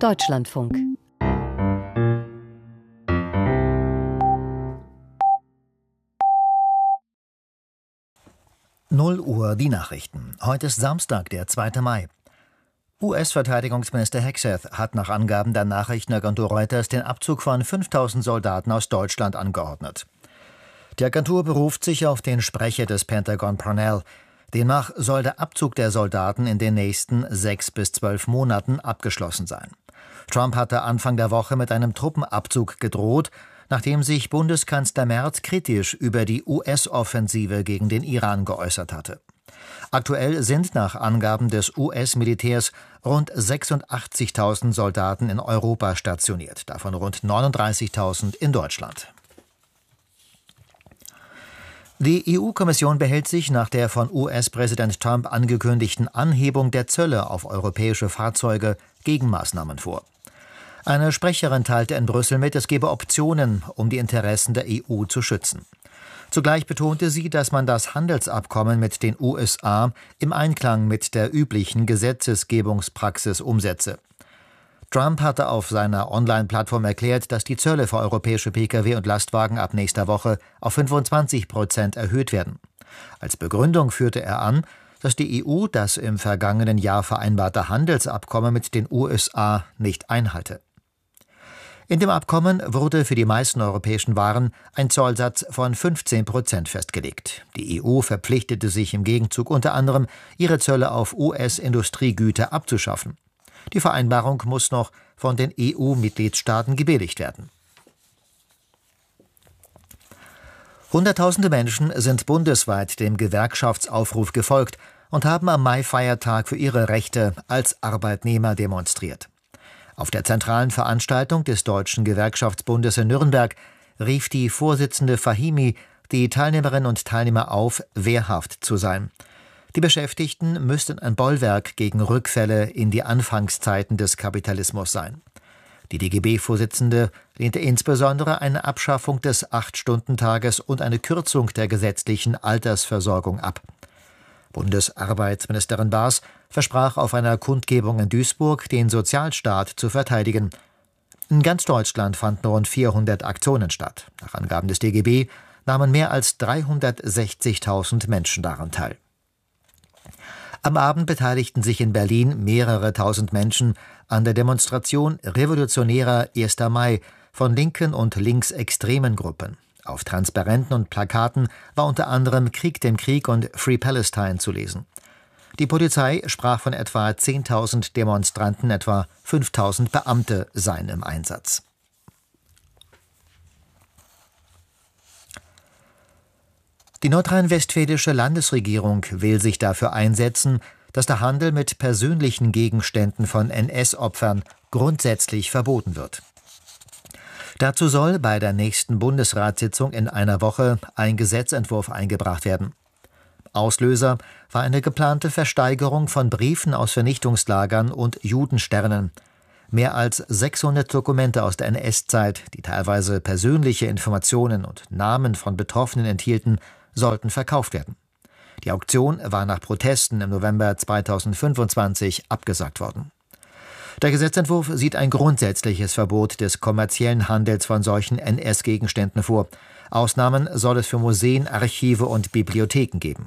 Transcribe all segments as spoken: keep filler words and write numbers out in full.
Deutschlandfunk. null Uhr die Nachrichten. Heute ist Samstag, der zweite Mai. U S-Verteidigungsminister Hegseth hat nach Angaben der Nachrichtenagentur Reuters den Abzug von fünftausend Soldaten aus Deutschland angeordnet. Die Agentur beruft sich auf den Sprecher des Pentagon Parnell. Demnach soll der Abzug der Soldaten in den nächsten sechs bis zwölf Monaten abgeschlossen sein. Trump hatte Anfang der Woche mit einem Truppenabzug gedroht, nachdem sich Bundeskanzler Merz kritisch über die U S-Offensive gegen den Iran geäußert hatte. Aktuell sind nach Angaben des U S-Militärs rund sechsundachtzigtausend Soldaten in Europa stationiert, davon rund neununddreißigtausend in Deutschland. Die E U-Kommission behält sich nach der von U S-Präsident Trump angekündigten Anhebung der Zölle auf europäische Fahrzeuge Gegenmaßnahmen vor. Eine Sprecherin teilte in Brüssel mit, es gebe Optionen, um die Interessen der E U zu schützen. Zugleich betonte sie, dass man das Handelsabkommen mit den U S A im Einklang mit der üblichen Gesetzgebungspraxis umsetze. Trump hatte auf seiner Online-Plattform erklärt, dass die Zölle für europäische Pkw und Lastwagen ab nächster Woche auf fünfundzwanzig Prozent erhöht werden. Als Begründung führte er an, dass die E U das im vergangenen Jahr vereinbarte Handelsabkommen mit den U S A nicht einhalte. In dem Abkommen wurde für die meisten europäischen Waren ein Zollsatz von fünfzehn Prozent festgelegt. Die E U verpflichtete sich im Gegenzug unter anderem, ihre Zölle auf U S-Industriegüter abzuschaffen. Die Vereinbarung muss noch von den E U-Mitgliedstaaten gebilligt werden. Hunderttausende Menschen sind bundesweit dem Gewerkschaftsaufruf gefolgt und haben am Mai-Feiertag für ihre Rechte als Arbeitnehmer demonstriert. Auf der zentralen Veranstaltung des Deutschen Gewerkschaftsbundes in Nürnberg rief die Vorsitzende Fahimi die Teilnehmerinnen und Teilnehmer auf, wehrhaft zu sein. Die Beschäftigten müssten ein Bollwerk gegen Rückfälle in die Anfangszeiten des Kapitalismus sein. Die D G B-Vorsitzende lehnte insbesondere eine Abschaffung des Acht-Stunden-Tages und eine Kürzung der gesetzlichen Altersversorgung ab. Bundesarbeitsministerin Baas versprach auf einer Kundgebung in Duisburg, den Sozialstaat zu verteidigen. In ganz Deutschland fanden rund vierhundert Aktionen statt. Nach Angaben des D G B nahmen mehr als dreihundertsechzigtausend Menschen daran teil. Am Abend beteiligten sich in Berlin mehrere tausend Menschen an der Demonstration Revolutionärer erster Mai von linken und linksextremen Gruppen. Auf Transparenten und Plakaten war unter anderem Krieg dem Krieg und Free Palestine zu lesen. Die Polizei sprach von etwa zehntausend Demonstranten, etwa fünftausend Beamte seien im Einsatz. Die nordrhein-westfälische Landesregierung will sich dafür einsetzen, dass der Handel mit persönlichen Gegenständen von N S-Opfern grundsätzlich verboten wird. Dazu soll bei der nächsten Bundesratssitzung in einer Woche ein Gesetzentwurf eingebracht werden. Auslöser war eine geplante Versteigerung von Briefen aus Vernichtungslagern und Judensternen. Mehr als sechshundert Dokumente aus der N S-Zeit, die teilweise persönliche Informationen und Namen von Betroffenen enthielten, sollten verkauft werden. Die Auktion war nach Protesten im November zweitausendfünfundzwanzig abgesagt worden. Der Gesetzentwurf sieht ein grundsätzliches Verbot des kommerziellen Handels von solchen N S-Gegenständen vor. Ausnahmen soll es für Museen, Archive und Bibliotheken geben.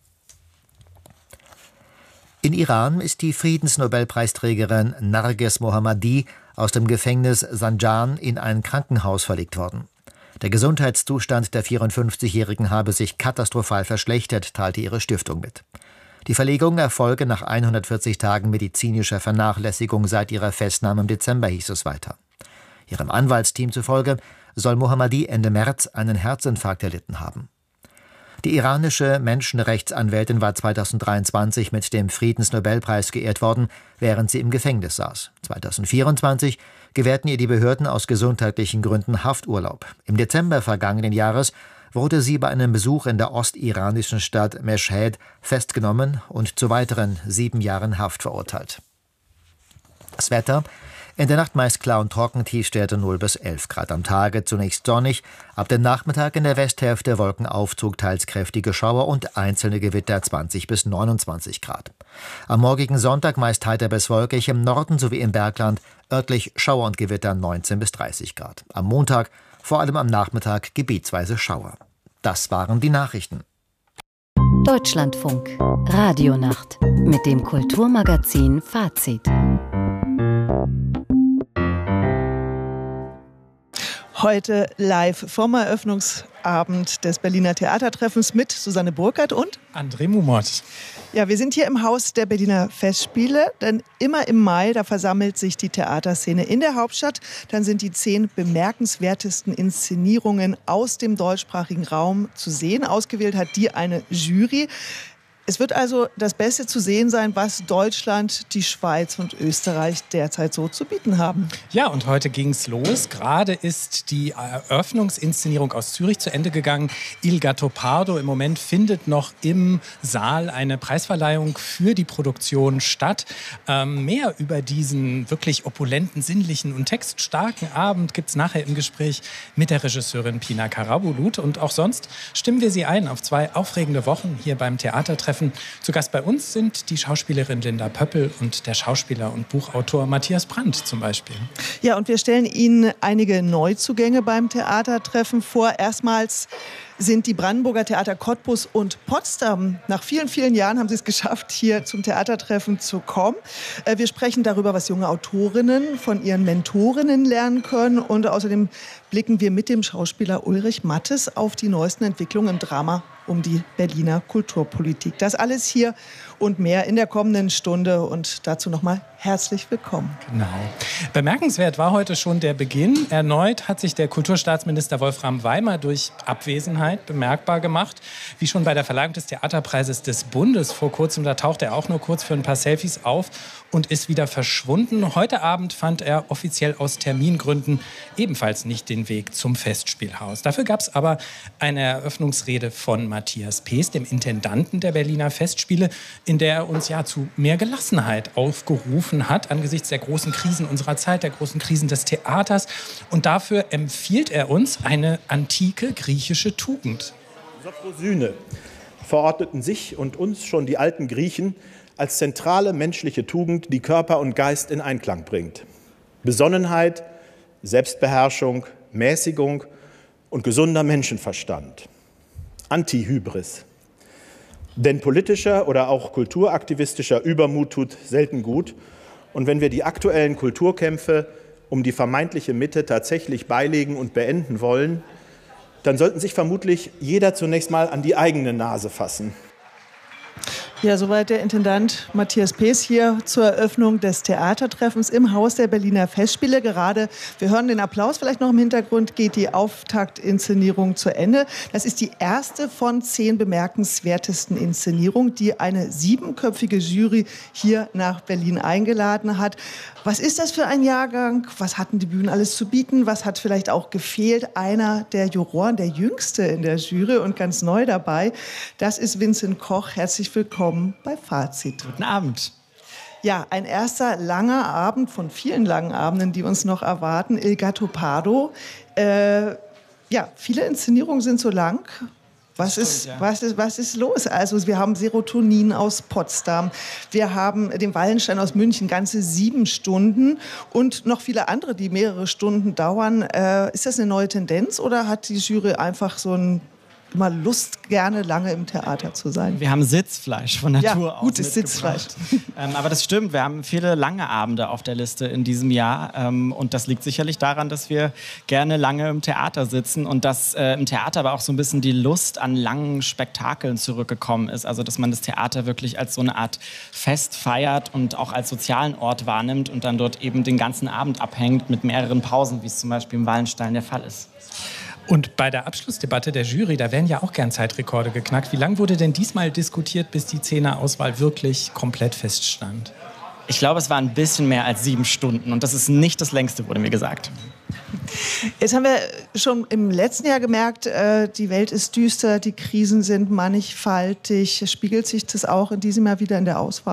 In Iran ist die Friedensnobelpreisträgerin Narges Mohammadi aus dem Gefängnis Zanjan in ein Krankenhaus verlegt worden. Der Gesundheitszustand der vierundfünfzigjährigen habe sich katastrophal verschlechtert, teilte ihre Stiftung mit. Die Verlegung erfolge nach hundertvierzig Tagen medizinischer Vernachlässigung seit ihrer Festnahme im Dezember, hieß es weiter. Ihrem Anwaltsteam zufolge soll Mohammadi Ende März einen Herzinfarkt erlitten haben. Die iranische Menschenrechtsanwältin war zweitausenddreiundzwanzig mit dem Friedensnobelpreis geehrt worden, während sie im Gefängnis saß. zweitausendvierundzwanzig gewährten ihr die Behörden aus gesundheitlichen Gründen Hafturlaub. Im Dezember vergangenen Jahres wurde sie bei einem Besuch in der ostiranischen Stadt Meschhed festgenommen und zu weiteren sieben Jahren Haft verurteilt. Das Wetter: In der Nacht meist klar und trocken, Tiefstwerte null bis elf Grad. Am Tage zunächst sonnig, ab dem Nachmittag in der Westhälfte Wolkenaufzug, teils kräftige Schauer und einzelne Gewitter zwanzig bis neunundzwanzig Grad. Am morgigen Sonntag meist heiter bis wolkig, im Norden sowie im Bergland örtlich Schauer und Gewitter neunzehn bis dreißig Grad. Am Montag vor allem am Nachmittag gebietsweise Schauer. Das waren die Nachrichten. Deutschlandfunk, Radionacht mit dem Kulturmagazin Fazit. Heute live vom Eröffnungsabend des Berliner Theatertreffens mit Susanne Burkhardt und André Mumot. Ja, wir sind hier im Haus der Berliner Festspiele, denn immer im Mai, da versammelt sich die Theaterszene in der Hauptstadt. Dann sind die zehn bemerkenswertesten Inszenierungen aus dem deutschsprachigen Raum zu sehen. Ausgewählt hat die eine Jury. Es wird also das Beste zu sehen sein, was Deutschland, die Schweiz und Österreich derzeit so zu bieten haben. Ja, und heute ging's los. Gerade ist die Eröffnungsinszenierung aus Zürich zu Ende gegangen. Il Gattopardo. Im Moment findet noch im Saal eine Preisverleihung für die Produktion statt. Ähm, mehr über diesen wirklich opulenten, sinnlichen und textstarken Abend gibt's nachher im Gespräch mit der Regisseurin Pina Karabulut. Und auch sonst stimmen wir Sie ein auf zwei aufregende Wochen hier beim Theatertreffen. Zu Gast bei uns sind die Schauspielerin Linda Pöppel und der Schauspieler und Buchautor Matthias Brandt zum Beispiel. Ja, und wir stellen Ihnen einige Neuzugänge beim Theatertreffen vor. Erstmals sind die Brandenburger Theater Cottbus und Potsdam. Nach vielen, vielen Jahren haben sie es geschafft, hier zum Theatertreffen zu kommen. Wir sprechen darüber, was junge Autorinnen von ihren Mentorinnen lernen können. Und außerdem blicken wir mit dem Schauspieler Ulrich Mattes auf die neuesten Entwicklungen im Drama um die Berliner Kulturpolitik. Das alles hier und mehr in der kommenden Stunde. Und dazu nochmal herzlich willkommen. Genau. Bemerkenswert war heute schon der Beginn. Erneut hat sich der Kulturstaatsminister Wolfram Weimer durch Abwesenheit bemerkbar gemacht. Wie schon bei der Verleihung des Theaterpreises des Bundes vor kurzem, da tauchte er auch nur kurz für ein paar Selfies auf und ist wieder verschwunden. Heute Abend fand er offiziell aus Termingründen ebenfalls nicht den Weg zum Festspielhaus. Dafür gab es aber eine Eröffnungsrede von Matthias Pees, dem Intendanten der Berliner Festspiele, in der er uns ja zu mehr Gelassenheit aufgerufen hat angesichts der großen Krisen unserer Zeit, der großen Krisen des Theaters. Und dafür empfiehlt er uns eine antike griechische Tugend. Sophrosyne verordneten sich und uns schon die alten Griechen als zentrale menschliche Tugend, die Körper und Geist in Einklang bringt. Besonnenheit, Selbstbeherrschung, Mäßigung und gesunder Menschenverstand. Antihybris. Denn politischer oder auch kulturaktivistischer Übermut tut selten gut. Und wenn wir die aktuellen Kulturkämpfe um die vermeintliche Mitte tatsächlich beilegen und beenden wollen, dann sollten sich vermutlich jeder zunächst mal an die eigene Nase fassen. Ja, soweit der Intendant Matthias Pees hier zur Eröffnung des Theatertreffens im Haus der Berliner Festspiele. Gerade, wir hören den Applaus vielleicht noch im Hintergrund, geht die Auftaktinszenierung zu Ende. Das ist die erste von zehn bemerkenswertesten Inszenierungen, die eine siebenköpfige Jury hier nach Berlin eingeladen hat. Was ist das für ein Jahrgang? Was hatten die Bühnen alles zu bieten? Was hat vielleicht auch gefehlt? Einer der Juroren, der Jüngste in der Jury und ganz neu dabei, das ist Vincent Koch. Herzlich willkommen bei Fazit. Guten Abend. Ja, ein erster langer Abend von vielen langen Abenden, die uns noch erwarten. Il Gattopardo. Äh, ja, viele Inszenierungen sind so lang. Was ist, was, ist, was ist los? Also wir haben Serotonin aus Potsdam, wir haben den Wallenstein aus München, ganze sieben Stunden und noch viele andere, die mehrere Stunden dauern. Äh, ist das eine neue Tendenz oder hat die Jury einfach so ein immer Lust, gerne lange im Theater zu sein? Wir haben Sitzfleisch von Natur ja, aus. Gutes Sitzfleisch. ähm, aber das stimmt, wir haben viele lange Abende auf der Liste in diesem Jahr. Ähm, und das liegt sicherlich daran, dass wir gerne lange im Theater sitzen und dass äh, im Theater aber auch so ein bisschen die Lust an langen Spektakeln zurückgekommen ist. Also dass man das Theater wirklich als so eine Art Fest feiert und auch als sozialen Ort wahrnimmt und dann dort eben den ganzen Abend abhängt mit mehreren Pausen, wie es zum Beispiel im Wallenstein der Fall ist. Und bei der Abschlussdebatte der Jury, da werden ja auch gern Zeitrekorde geknackt. Wie lange wurde denn diesmal diskutiert, bis die Zehner-Auswahl wirklich komplett feststand? Ich glaube, es waren ein bisschen mehr als sieben Stunden. Und das ist nicht das längste, wurde mir gesagt. Jetzt haben wir schon im letzten Jahr gemerkt, äh, die Welt ist düster, die Krisen sind mannigfaltig. Spiegelt sich das auch in diesem Jahr wieder in der Auswahl?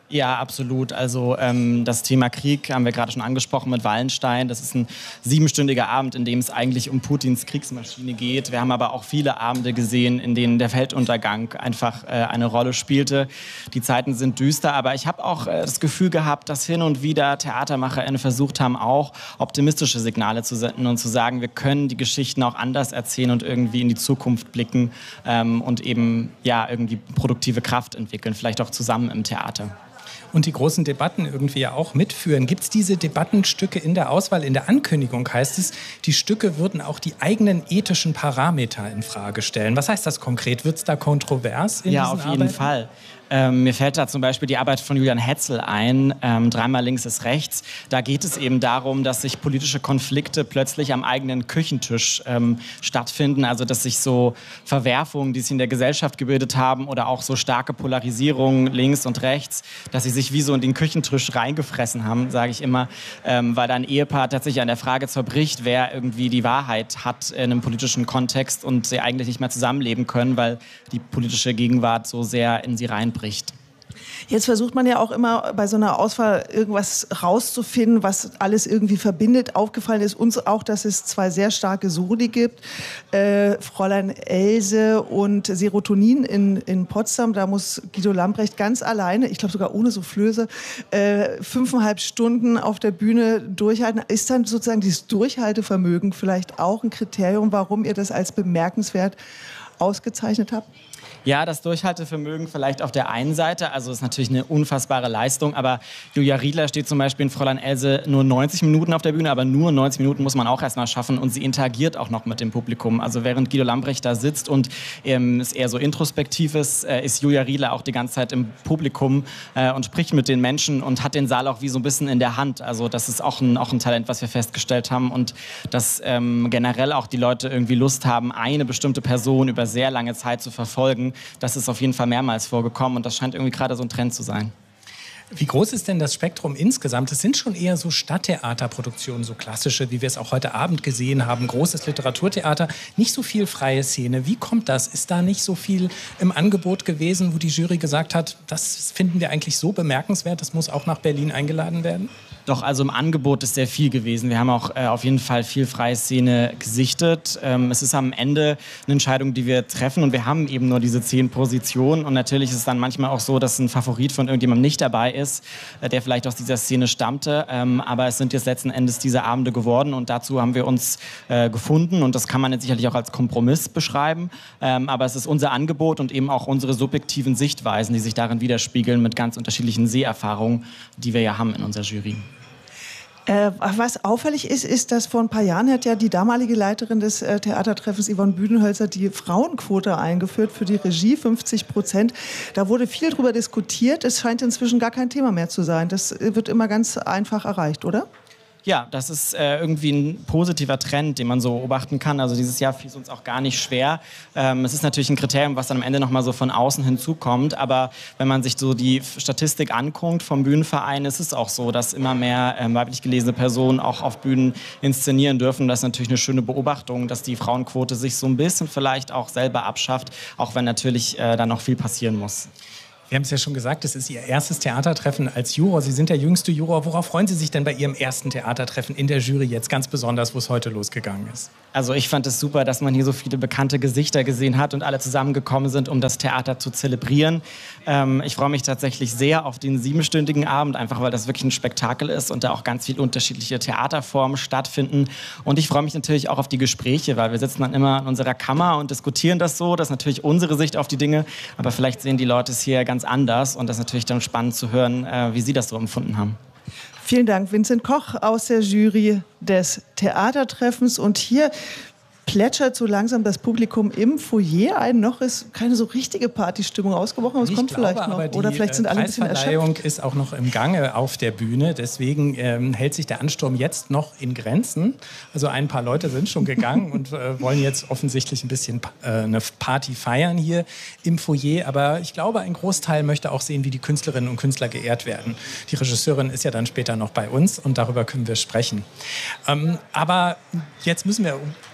Ja, absolut. Also ähm, das Thema Krieg haben wir gerade schon angesprochen mit Wallenstein. Das ist ein siebenstündiger Abend, in dem es eigentlich um Putins Kriegsmaschine geht. Wir haben aber auch viele Abende gesehen, in denen der Weltuntergang einfach äh, eine Rolle spielte. Die Zeiten sind düster, aber ich habe auch äh, das Gefühl gehabt, dass hin und wieder TheatermacherInnen versucht haben, auch optimistische Signale zu senden und zu sagen, wir können die Geschichten auch anders erzählen und irgendwie in die Zukunft blicken ähm, und eben ja irgendwie produktive Kraft entwickeln, vielleicht auch zusammen im Theater. Und die großen Debatten irgendwie ja auch mitführen. Gibt es diese Debattenstücke in der Auswahl? In der Ankündigung heißt es, die Stücke würden auch die eigenen ethischen Parameter in Frage stellen. Was heißt das konkret? Wird es da kontrovers in ja, diesen auf jeden Arbeiten? Fall. Ähm, mir fällt da zum Beispiel die Arbeit von Julian Hetzel ein, ähm, Dreimal links ist rechts. Da geht es eben darum, dass sich politische Konflikte plötzlich am eigenen Küchentisch ähm, stattfinden. Also dass sich so Verwerfungen, die sich in der Gesellschaft gebildet haben oder auch so starke Polarisierungen links und rechts, dass sie sich wie so in den Küchentisch reingefressen haben, sage ich immer, ähm, weil da ein Ehepaar tatsächlich an der Frage zerbricht, wer irgendwie die Wahrheit hat in einem politischen Kontext und sie eigentlich nicht mehr zusammenleben können, weil die politische Gegenwart so sehr in sie reinbricht. Jetzt versucht man ja auch immer bei so einer Auswahl irgendwas rauszufinden, was alles irgendwie verbindet. Aufgefallen ist uns auch, dass es zwei sehr starke Soli gibt. Äh, Fräulein Else und Serotonin in, in Potsdam. Da muss Guido Lambrecht ganz alleine, ich glaube sogar ohne Soufflöse, äh, fünfeinhalb Stunden auf der Bühne durchhalten. Ist dann sozusagen dieses Durchhaltevermögen vielleicht auch ein Kriterium, warum ihr das als bemerkenswert ausgezeichnet habt? Ja, das Durchhaltevermögen vielleicht auf der einen Seite, also ist natürlich eine unfassbare Leistung, aber Julia Riedler steht zum Beispiel in Fräulein Else nur neunzig Minuten auf der Bühne, aber nur neunzig Minuten muss man auch erstmal schaffen und sie interagiert auch noch mit dem Publikum. Also während Guido Lambrecht da sitzt und ähm, es eher so introspektiv ist, äh, ist Julia Riedler auch die ganze Zeit im Publikum äh, und spricht mit den Menschen und hat den Saal auch wie so ein bisschen in der Hand. Also das ist auch ein, auch ein Talent, was wir festgestellt haben und dass ähm, generell auch die Leute irgendwie Lust haben, eine bestimmte Person über sehr lange Zeit zu verfolgen. Das ist auf jeden Fall mehrmals vorgekommen und das scheint irgendwie gerade so ein Trend zu sein. Wie groß ist denn das Spektrum insgesamt? Es sind schon eher so Stadttheaterproduktionen, so klassische, wie wir es auch heute Abend gesehen haben. Großes Literaturtheater, nicht so viel freie Szene. Wie kommt das? Ist da nicht so viel im Angebot gewesen, wo die Jury gesagt hat, das finden wir eigentlich so bemerkenswert, das muss auch nach Berlin eingeladen werden? Doch, also im Angebot ist sehr viel gewesen. Wir haben auch äh, auf jeden Fall viel freie Szene gesichtet. Ähm, es ist am Ende eine Entscheidung, die wir treffen und wir haben eben nur diese zehn Positionen und natürlich ist es dann manchmal auch so, dass ein Favorit von irgendjemandem nicht dabei ist, äh, der vielleicht aus dieser Szene stammte. Ähm, aber es sind jetzt letzten Endes diese Abende geworden und dazu haben wir uns äh, gefunden und das kann man jetzt sicherlich auch als Kompromiss beschreiben. Ähm, aber es ist unser Angebot und eben auch unsere subjektiven Sichtweisen, die sich darin widerspiegeln mit ganz unterschiedlichen Seherfahrungen, die wir ja haben in unserer Jury. Äh, was auffällig ist, ist, dass vor ein paar Jahren hat ja die damalige Leiterin des äh, Theatertreffens, Yvonne Büdenhölzer, die Frauenquote eingeführt für die Regie, fünfzig Prozent. Da wurde viel drüber diskutiert. Es scheint inzwischen gar kein Thema mehr zu sein. Das wird immer ganz einfach erreicht, oder? Ja, das ist äh, irgendwie ein positiver Trend, den man so beobachten kann. Also dieses Jahr fiel es uns auch gar nicht schwer. Ähm, es ist natürlich ein Kriterium, was dann am Ende noch mal so von außen hinzukommt. Aber wenn man sich so die Statistik anguckt vom Bühnenverein, ist es auch so, dass immer mehr ähm, weiblich gelesene Personen auch auf Bühnen inszenieren dürfen. Das ist natürlich eine schöne Beobachtung, dass die Frauenquote sich so ein bisschen vielleicht auch selber abschafft, auch wenn natürlich äh, da noch viel passieren muss. Wir haben es ja schon gesagt, es ist Ihr erstes Theatertreffen als Juror. Sie sind der jüngste Juror. Worauf freuen Sie sich denn bei Ihrem ersten Theatertreffen in der Jury jetzt ganz besonders, wo es heute losgegangen ist? Also ich fand es super, dass man hier so viele bekannte Gesichter gesehen hat und alle zusammengekommen sind, um das Theater zu zelebrieren. Ähm, ich freue mich tatsächlich sehr auf den siebenstündigen Abend, einfach weil das wirklich ein Spektakel ist und da auch ganz viele unterschiedliche Theaterformen stattfinden. Und ich freue mich natürlich auch auf die Gespräche, weil wir sitzen dann immer in unserer Kammer und diskutieren das so. Das ist natürlich unsere Sicht auf die Dinge, aber vielleicht sehen die Leute es hier ganz anders und das ist natürlich dann spannend zu hören, äh, wie Sie das so empfunden haben. Vielen Dank, Vincent Koch aus der Jury des Theatertreffens. Und hier plätschert so langsam das Publikum im Foyer ein. Noch ist keine so richtige Partystimmung ausgebrochen, aber es kommt glaube, vielleicht noch. Aber die Oder vielleicht sind alle ein bisschen erschöpft. Die Preisverleihung ist auch noch im Gange auf der Bühne. Deswegen ähm, hält sich der Ansturm jetzt noch in Grenzen. Also ein paar Leute sind schon gegangen und äh, wollen jetzt offensichtlich ein bisschen äh, eine Party feiern hier im Foyer. Aber ich glaube, ein Großteil möchte auch sehen, wie die Künstlerinnen und Künstler geehrt werden. Die Regisseurin ist ja dann später noch bei uns und darüber können wir sprechen. Ähm, aber jetzt müssen wir uns auch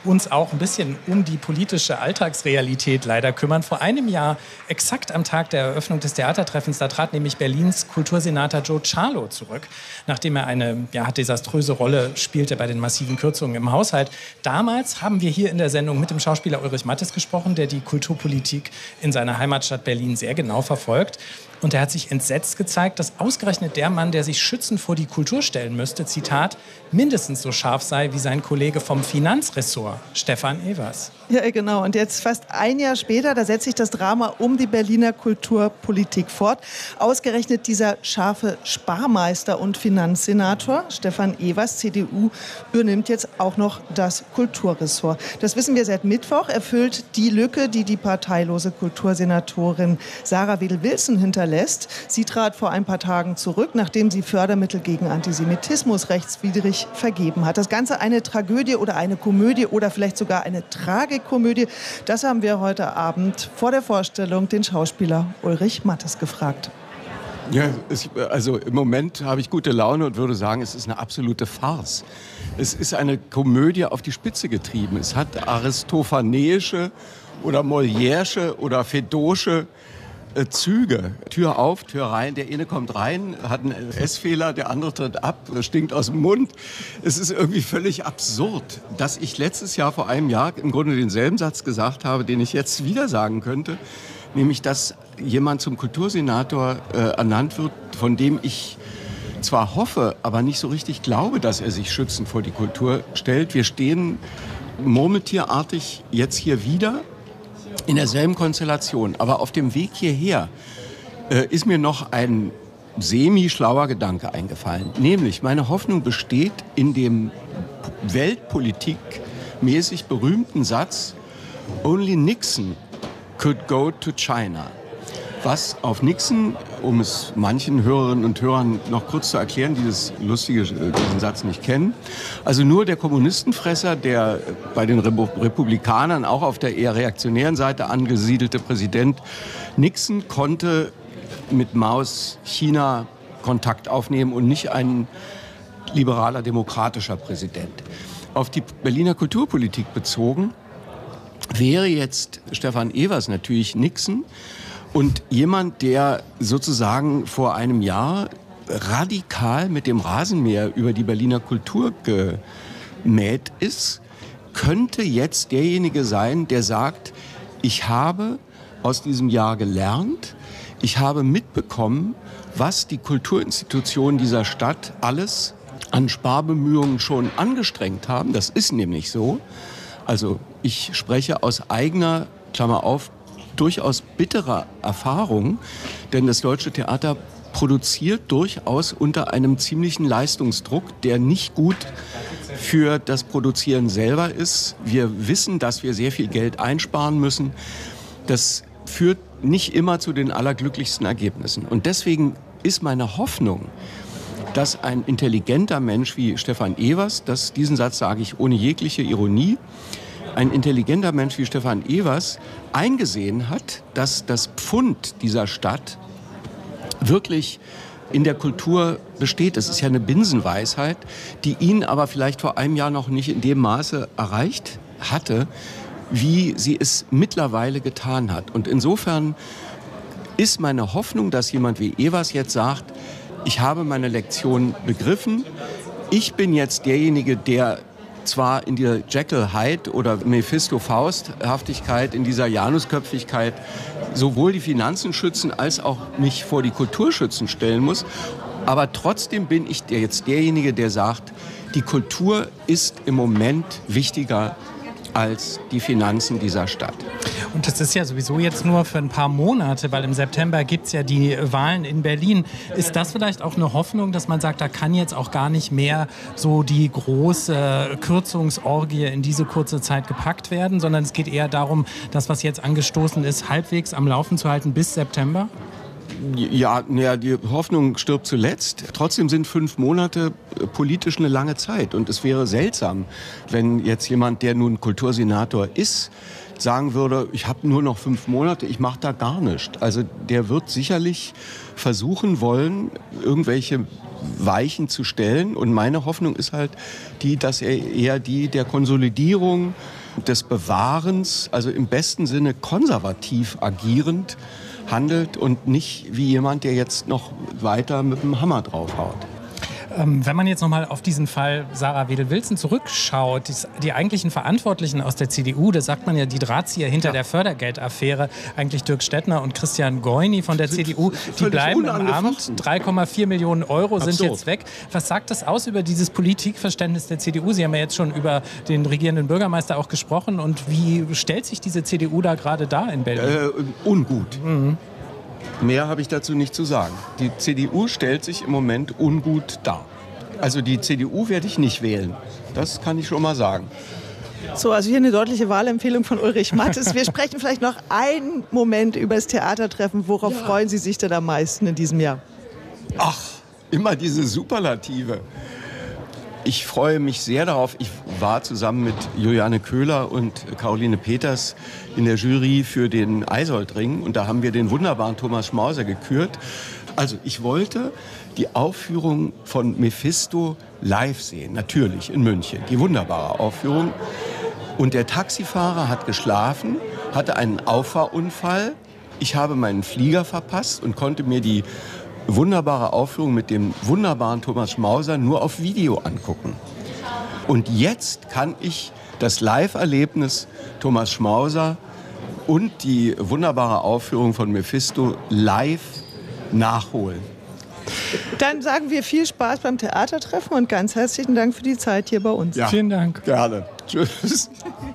auch ein bisschen um die politische Alltagsrealität leider kümmern. Vor einem Jahr, exakt am Tag der Eröffnung des Theatertreffens, da trat nämlich Berlins Kultursenator Joe Cialo zurück, nachdem er eine ja, desaströse Rolle spielte bei den massiven Kürzungen im Haushalt. Damals haben wir hier in der Sendung mit dem Schauspieler Ulrich Mattes gesprochen, der die Kulturpolitik in seiner Heimatstadt Berlin sehr genau verfolgt. Und er hat sich entsetzt gezeigt, dass ausgerechnet der Mann, der sich schützend vor die Kultur stellen müsste, Zitat, mindestens so scharf sei wie sein Kollege vom Finanzressort, Stefan Evers. Ja, genau. Und jetzt fast ein Jahr später, da setzt sich das Drama um die Berliner Kulturpolitik fort. Ausgerechnet dieser scharfe Sparmeister und Finanzsenator, Stefan Evers, C D U, übernimmt jetzt auch noch das Kulturressort. Das wissen wir seit Mittwoch. Er füllt die Lücke, die die parteilose Kultursenatorin Sarah Wedel-Wilson hinterlässt. Sie trat vor ein paar Tagen zurück, nachdem sie Fördermittel gegen Antisemitismus rechtswidrig vergeben hat. Das Ganze eine Tragödie oder eine Komödie oder vielleicht sogar eine Tragikomödie. Das haben wir heute Abend vor der Vorstellung den Schauspieler Ulrich Mattes gefragt. Ja, es, also im Moment habe ich gute Laune und würde sagen, es ist eine absolute Farce. Es ist eine Komödie auf die Spitze getrieben. Es hat aristophaneische oder molièresche oder fedosche Züge. Tür auf, Tür rein, der eine kommt rein, hat einen Essfehler, der andere tritt ab, stinkt aus dem Mund. Es ist irgendwie völlig absurd, dass ich letztes Jahr vor einem Jahr im Grunde denselben Satz gesagt habe, den ich jetzt wieder sagen könnte, nämlich, dass jemand zum Kultursenator äh, ernannt wird, von dem ich zwar hoffe, aber nicht so richtig glaube, dass er sich schützend vor die Kultur stellt. Wir stehen murmeltierartig jetzt hier wieder in derselben Konstellation. Aber auf dem Weg hierher äh, ist mir noch ein semi-schlauer Gedanke eingefallen. Nämlich, meine Hoffnung besteht in dem weltpolitikmäßig berühmten Satz "Only Nixon could go to China". Was auf Nixon, um es manchen Hörerinnen und Hörern noch kurz zu erklären, die das lustige, diesen Satz nicht kennen. Also nur der Kommunistenfresser, der bei den Republikanern auch auf der eher reaktionären Seite angesiedelte Präsident Nixon konnte mit Maos China Kontakt aufnehmen und nicht ein liberaler, demokratischer Präsident. Auf die Berliner Kulturpolitik bezogen wäre jetzt Stefan Evers natürlich Nixon. Und jemand, der sozusagen vor einem Jahr radikal mit dem Rasenmäher über die Berliner Kultur gemäht ist, könnte jetzt derjenige sein, der sagt, ich habe aus diesem Jahr gelernt, ich habe mitbekommen, was die Kulturinstitutionen dieser Stadt alles an Sparbemühungen schon angestrengt haben. Das ist nämlich so. Also ich spreche aus eigener, Klammer auf, durchaus bitterer Erfahrung, denn das Deutsche Theater produziert durchaus unter einem ziemlichen Leistungsdruck, der nicht gut für das Produzieren selber ist. Wir wissen, dass wir sehr viel Geld einsparen müssen. Das führt nicht immer zu den allerglücklichsten Ergebnissen. Und deswegen ist meine Hoffnung, dass ein intelligenter Mensch wie Stefan Evers, das, diesen Satz sage ich ohne jegliche Ironie, ein intelligenter Mensch wie Stefan Evers eingesehen hat, dass das Pfund dieser Stadt wirklich in der Kultur besteht. Es ist ja eine Binsenweisheit, die ihn aber vielleicht vor einem Jahr noch nicht in dem Maße erreicht hatte, wie sie es mittlerweile getan hat. Und insofern ist meine Hoffnung, dass jemand wie Evers jetzt sagt, ich habe meine Lektion begriffen, ich bin jetzt derjenige, der zwar in dieser Jekyll-Hyde oder Mephisto-Faust-Haftigkeit, in dieser Janusköpfigkeit sowohl die Finanzen schützen als auch mich vor die Kultur schützen stellen muss. Aber trotzdem bin ich der, jetzt derjenige, der sagt, die Kultur ist im Moment wichtiger als die Finanzen dieser Stadt. Und das ist ja sowieso jetzt nur für ein paar Monate, weil im September gibt es ja die Wahlen in Berlin. Ist das vielleicht auch eine Hoffnung, dass man sagt, da kann jetzt auch gar nicht mehr so die große Kürzungsorgie in diese kurze Zeit gepackt werden, sondern es geht eher darum, das, was jetzt angestoßen ist, halbwegs am Laufen zu halten bis September? Ja, ja, die Hoffnung stirbt zuletzt. Trotzdem sind fünf Monate politisch eine lange Zeit. Und es wäre seltsam, wenn jetzt jemand, der nun Kultursenator ist, sagen würde, ich habe nur noch fünf Monate, ich mache da gar nichts. Also der wird sicherlich versuchen wollen, irgendwelche Weichen zu stellen. Und meine Hoffnung ist halt die, dass er eher die der Konsolidierung des Bewahrens, also im besten Sinne konservativ agierend handelt und nicht wie jemand, der jetzt noch weiter mit dem Hammer draufhaut. Ähm, wenn man jetzt noch mal auf diesen Fall Sarah Wedel-Wilson zurückschaut, die, die eigentlichen Verantwortlichen aus der C D U, da sagt man ja, die Drahtzieher hinter ja. der Fördergeldaffäre, eigentlich Dirk Stettner und Christian Goyni von der C D U, die bleiben im Amt. drei Komma vier Millionen Euro sind Absurd. jetzt weg. Was sagt das aus über dieses Politikverständnis der C D U? Sie haben ja jetzt schon über den regierenden Bürgermeister auch gesprochen. Und wie stellt sich diese C D U da gerade dar in Berlin? Äh, ungut. Mhm. Mehr habe ich dazu nicht zu sagen. Die C D U stellt sich im Moment ungut dar. Also die C D U werde ich nicht wählen. Das kann ich schon mal sagen. So, also hier eine deutliche Wahlempfehlung von Ulrich Mattes. Wir sprechen vielleicht noch einen Moment über das Theatertreffen. Worauf ja. freuen Sie sich denn am meisten in diesem Jahr? Ach, immer diese Superlative. Ich freue mich sehr darauf. Ich war zusammen mit Juliane Köhler und Caroline Peters in der Jury für den Eisoldring. Und da haben wir den wunderbaren Thomas Schmauser gekürt. Also ich wollte die Aufführung von Mephisto live sehen. Natürlich in München. Die wunderbare Aufführung. Und der Taxifahrer hat geschlafen, hatte einen Auffahrunfall. Ich habe meinen Flieger verpasst und konnte mir die wunderbare Aufführung mit dem wunderbaren Thomas Schmauser nur auf Video angucken. Und jetzt kann ich das Live-Erlebnis Thomas Schmauser und die wunderbare Aufführung von Mephisto live nachholen. Dann sagen wir viel Spaß beim Theatertreffen und ganz herzlichen Dank für die Zeit hier bei uns. Ja, vielen Dank. Gerne. Tschüss.